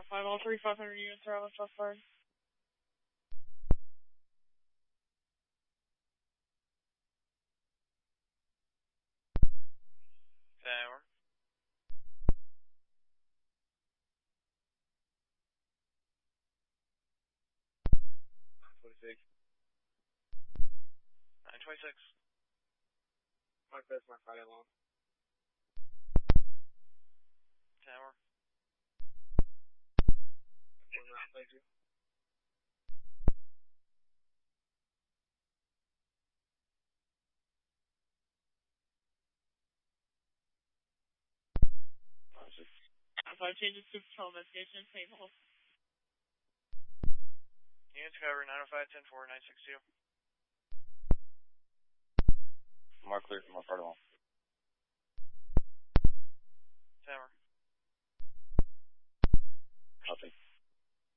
5 all 3, 500 units are on the suspect. Tower. 26. 926. Mark this, my Friday long. Tower. Thank you. Five changes to patrol investigation, table. Units cover 905, 10-4, 962. Mark clear from my Friday long. Tower.